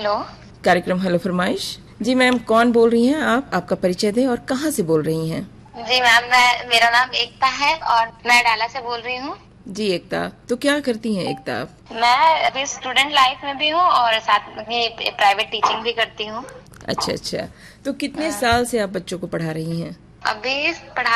Hello. कार्यक्रम hello फरमाइश। जी ma'am, कौन बोल रही हैं आप? आपका परिचय दें और कहाँ से बोल रही हैं? जी मैम, मेरा नाम एकता है और मैं डाला से बोल रही हूँ। जी एकता, तो क्या करती हैं एकता आप? मैं अभी स्टूडेंट लाइफ में भी हूँ और साथ में प्राइवेट टीचिंग भी करती हूँ। अच्छा अच्छा, तो कितने साल से आप बच्चों को पढ़ा रही हैं? अभी पढ़ा